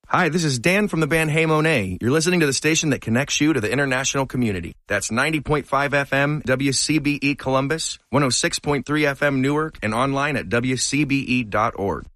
Hi, this is Dan from the band Hey Monet. You're listening to the station that connects you to the international community. That's 90.5 FM WCBE Columbus, 106.3 FM Newark, and online at WCBE.org.